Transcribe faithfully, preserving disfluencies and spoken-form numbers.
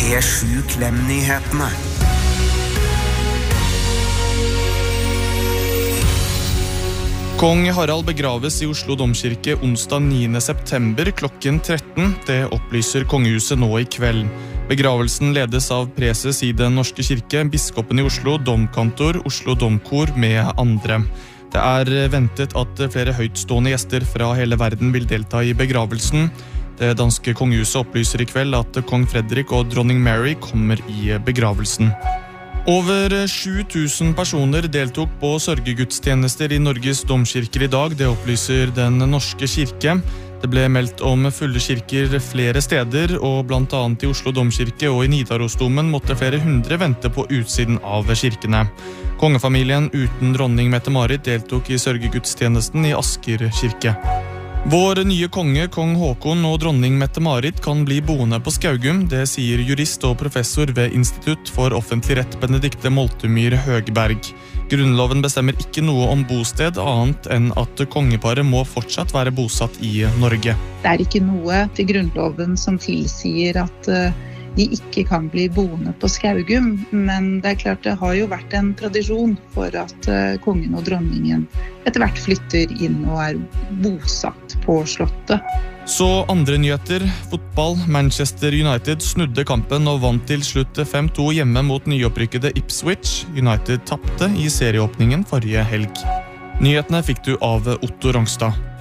P sju Klem-nyhetene. Kong Harald begraves i Oslo Domkirke onsdag niende september klokken tretten. Det opplyser kongehuset nå i kveld. Begravelsen ledes av preses i Den norske kirke, biskopen i Oslo, domkantor, Oslo Domkor med andre. Det er ventet at flere høytstående gjester fra hele verden vil delta i begravelsen. Det danske kongehuset opplyser i kveld at kong Fredrik og dronning Mary kommer i begravelsen. Over sju tusen personer deltok på sørgegudstjenester i Norges domkirker i dag, det opplyser Den norske kirke. Det ble meldt om fulle kirker flere steder, og blant annet i Oslo Domkirke og i Nidarosdomen måtte flere hundre vente på utsiden av kirkene. Kongefamilien uten dronning Mette-Marit deltok i sørgegudstjenesten i Asker kirke. Vår nye konge, kong Håkon og dronning Mette-Marit kan bli boende på Skaugum. Det sier jurist og professor ved Institutt for offentlig rett Benedikte Moltumyr Høgberg. Grunnloven bestemmer ikke noe om bosted annet enn at kongeparet må fortsatt være bosatt i Norge. Det er ikke noe til grunnloven som tilsier at de ikke kan bli boende på Skaugum, men det er klart det har jo vært en tradisjon for at kongen og dronningen etter hvert flytter inn og er bosatt på slottet. Så andre nyheter. Fotball. Manchester United snudde kampen og vant til slutt fem to hjemme mot nyopprykkede Ipswich. United tappte i serieåpningen forrige helg. Nyhetene fikk du av Otto Rangstad.